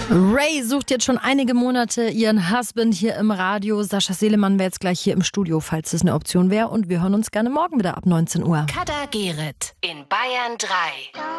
Ray sucht jetzt schon einige Monate ihren Husband hier im Radio. Sascha Selemann wäre jetzt gleich hier im Studio, falls das eine Option wäre. Und wir hören uns gerne morgen wieder ab 19 Uhr. Kada Gerrit in Bayern 3.